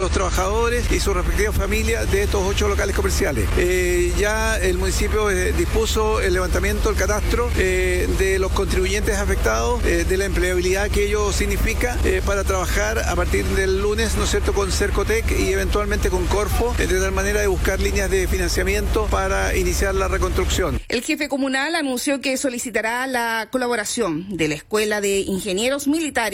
los trabajadores y sus respectivas familias de estos 8 locales comerciales. Ya el municipio dispuso el levantamiento, el catastro de los contribuyentes afectados, de la empleabilidad que ello significa para trabajar a partir del lunes, ¿no es cierto?, con Cercotec y eventualmente con Corfo, de tal manera de buscar líneas de financiamiento para iniciar la reconstrucción. El jefe comunal anunció que solicitará la colaboración de la Escuela de Ingenieros Militares